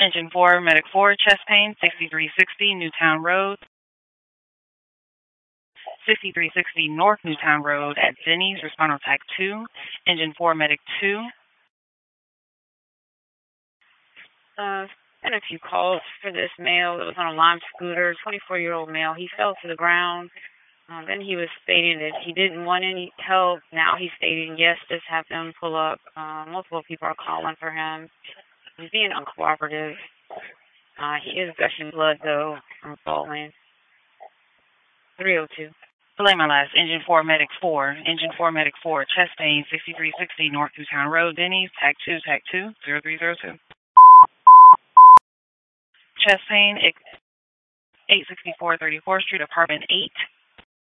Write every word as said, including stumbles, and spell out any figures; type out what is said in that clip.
Engine four, Medic four, chest pain, sixty-three sixty Newtown Road. sixty-three sixty North Newtown Road at Denny's, respond Tech two. Engine four, Medic two. Uh, had a few calls for this male that was on a Lime scooter, twenty-four-year-old male. He fell to the ground. Um, then he was stating that he didn't want any help. Now he's stating, yes, just have them pull up. Uh, multiple people are calling for him. He's being uncooperative. Uh, he is gushing blood, though, from falling. three oh two. Belay my last. Engine four, Medic four. Engine four, Medic four, chest pain, sixty-three sixty North Newtown Road, Denny's, Tech two, Tech two, zero three zero two. Chest pain, eight sixty-four thirty-fourth Street, apartment eight.